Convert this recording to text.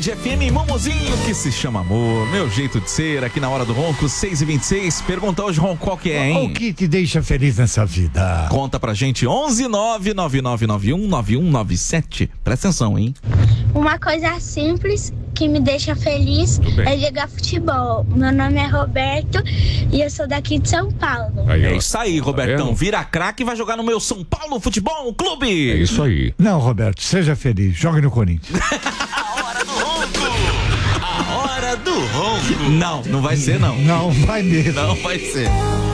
Band FM, Momozinho, que se chama amor, meu jeito de ser, aqui na Hora do Ronco, 6h26. Pergunta hoje, Ronco, qual que é, hein? O que te deixa feliz nessa vida? Conta pra gente, 11999919197. Presta atenção, hein? Uma coisa simples que me deixa feliz é jogar futebol. Meu nome é Roberto e eu sou daqui de São Paulo. É isso aí, Robertão. Vira craque e vai jogar no meu São Paulo Futebol Clube. É isso aí. Não, Roberto, seja feliz. Jogue no Corinthians. A Hora do Ronco. A Hora do Ronco. Não vai ser, não. Não vai mesmo. Não vai ser.